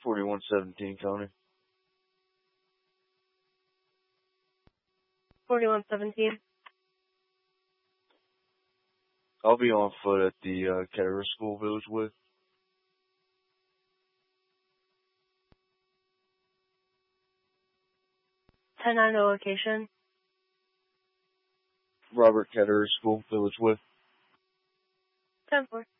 4117, Coney. 4117. I'll be on foot at the Kettering School Village Way. Ten nine the location. Robert Kettering School Village Way. 10-4.